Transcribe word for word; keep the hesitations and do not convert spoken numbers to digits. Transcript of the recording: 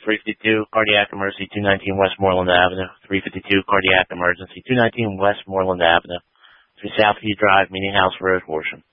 three fifty-two Cardiac Emergency, two nineteen Westmoreland Avenue. three fifty-two Cardiac Emergency, two nineteen Westmoreland Avenue. three Southview Drive, Meeting House Road, Horsham.